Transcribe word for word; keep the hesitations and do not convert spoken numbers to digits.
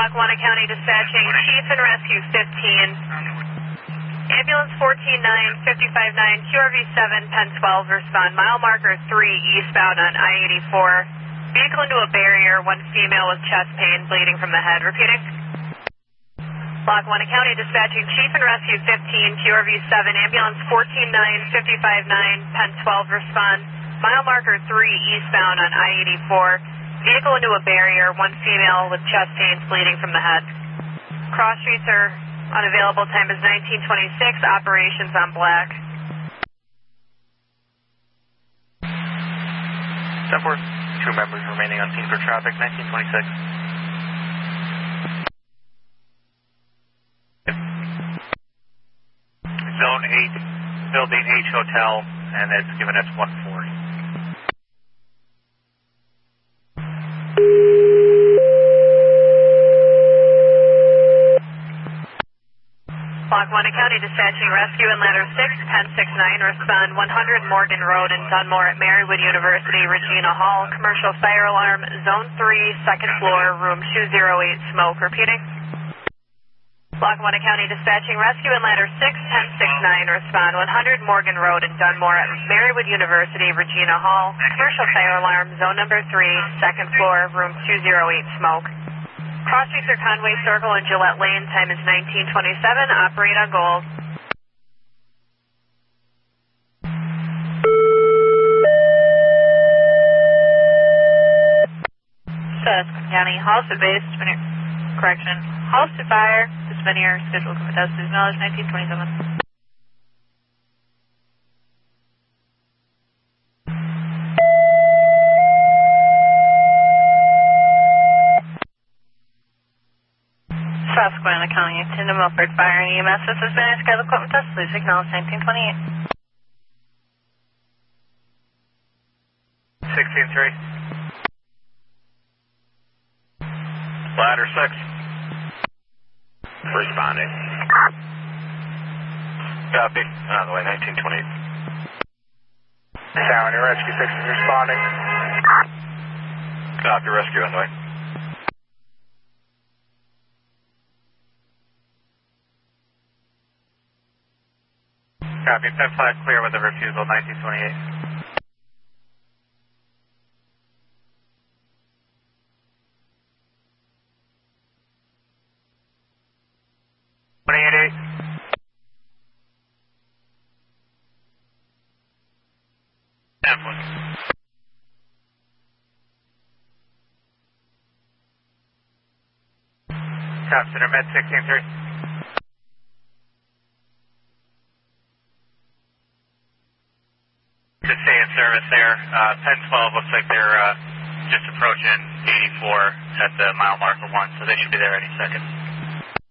Lackawanna County Dispatching, Chief and Rescue fifteen. Ambulance fourteen nine, fifty-five nine, Q R V seven, Penn twelve, respond. Mile marker three, eastbound on I eighty-four. Vehicle into a barrier, one female with chest pain, bleeding from the head. Repeating. Lackawanna County Dispatching, Chief and Rescue fifteen, Q R V seven, Ambulance fourteen nine, fifty-five nine, Penn twelve, respond. Mile marker three, eastbound on I eighty-four. Vehicle into a barrier, one female with chest pains, bleeding from the head. Cross streets are unavailable. Time is nineteen twenty-six. Operations on black. ten four, two members remaining on scene for traffic, nineteen twenty-six. Zone eight, Building H Hotel, and it's given us one forty. Lackawanna County Dispatching, Rescue in Ladder six, Penn six nine, respond one hundred Morgan Road in Dunmore at Marywood University, Regina Hall, commercial fire alarm, Zone three, second floor, room two oh eight, smoke. Repeating. Lackawanna County Dispatching, Rescue in Ladder six, Penn six nine, respond one hundred Morgan Road in Dunmore at Marywood University, Regina Hall, commercial fire alarm, Zone number three, second floor, room two oh eight, smoke. Cross streets are Conway Circle and Gillette Lane. Time is nineteen twenty-seven. Operate on gold. Susquehanna County, Halsted Base, Spinner, correction, Halsted Fire, Spinner, scheduled for test, is acknowledged, nineteen twenty-seven. Susquehanna County, attend to Milford Fire and E M S. This has been a scheduled equipment test. Please acknowledge nineteen twenty-eight. sixteen three. Ladder six. Responding. Copy. On the way, nineteen twenty-eight. Tower, Rescue six is responding. Copy, Rescue on the way. Copy, ten five clear with the refusal, nineteen twenty-eight. twenty-eight eight. ten one. Copy, Center Med sixteen three. Just stay in service there. Uh, Penn twelve looks like they're uh, just approaching eighty-four at the mile marker one, so they should be there any second.